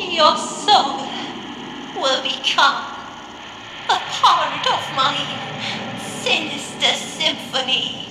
your soul will become a part of my sinister symphony.